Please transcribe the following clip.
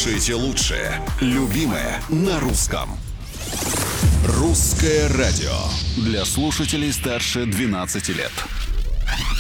Слушайте лучшее, любимое на русском. Русское радио для слушателей старше 12 лет.